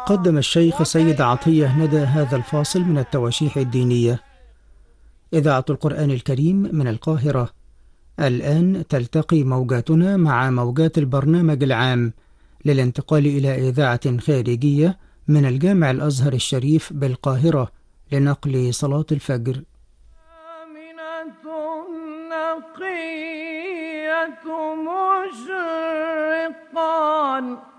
قدم الشيخ سيد عطية ندى هذا الفاصل من التواشيح الدينية. إذاعة القرآن الكريم من القاهرة. الآن تلتقي موجاتنا مع موجات البرنامج العام للانتقال إلى إذاعة خارجية من الجامع الأزهر الشريف بالقاهرة لنقل صلاة الفجر. نقية مشرقان